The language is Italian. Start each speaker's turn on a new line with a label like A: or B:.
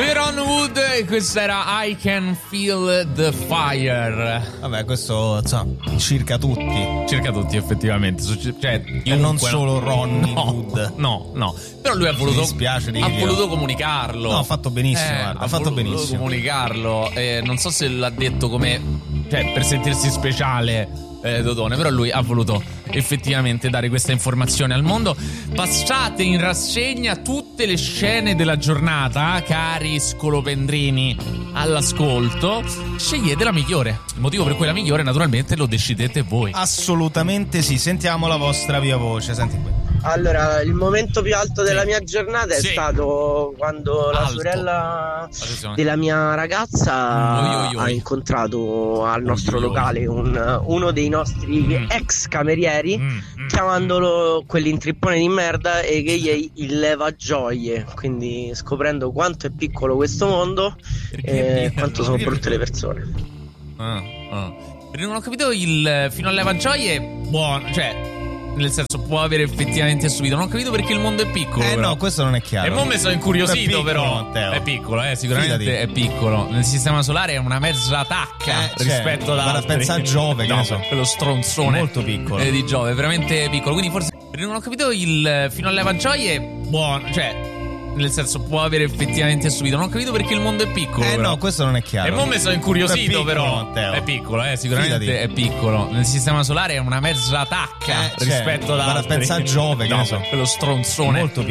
A: Ron Wood, e questa era I Can Feel the Fire.
B: Vabbè, questo insomma, circa tutti
A: effettivamente. Cioè,
B: e non solo Ronnie Wood.
A: No. Però lui ha voluto, voluto comunicarlo.
B: No, ha fatto benissimo, guarda, ha fatto benissimo
A: comunicarlo. Non so se l'ha detto come, cioè, per sentirsi speciale, Dodone, però lui ha voluto effettivamente dare questa informazione al mondo. Passate in rassegna tutte le scene della giornata, cari scolopendrini all'ascolto. Scegliete la migliore. Il motivo per cui la migliore naturalmente lo decidete voi.
B: Assolutamente sì, sentiamo la vostra viva voce. Senti qui.
C: Allora, il momento più alto della mia giornata è stato quando la sorella della mia ragazza ha incontrato al nostro locale uno dei nostri ex camerieri, chiamandolo quell'intrippone di merda e che gli il leva gioie, quindi scoprendo quanto è piccolo questo mondo e quanto sono brutte le persone.
A: Non ho capito il fino al leva gioie buono, cioè nel senso può avere effettivamente subito. Non ho capito perché il mondo è piccolo.
B: No, questo non è chiaro.
A: E mo' mi sono incuriosito,
B: piccolo,
A: però
B: Matteo.
A: è piccolo, sicuramente
B: Fidati.
A: è piccolo. Nel sistema solare è una mezza tacca rispetto ad altri.
B: Pensa a Giove, che ne so.
A: Quello stronzone
B: molto piccolo
A: di Giove, veramente piccolo. Quindi forse non ho capito il fino al leva gioie buono, cioè nel senso può avere effettivamente subito. Non ho capito perché il mondo è piccolo.
B: No, questo non è chiaro.
A: E mo' mi sono incuriosito,
B: piccolo,
A: però
B: Matteo.
A: è piccolo, sicuramente
B: Fidati.
A: è piccolo. Nel sistema solare è una mezza tacca rispetto ad altri.
B: Pensa a Giove, che ne so.
A: Quello stronzone
B: molto piccolo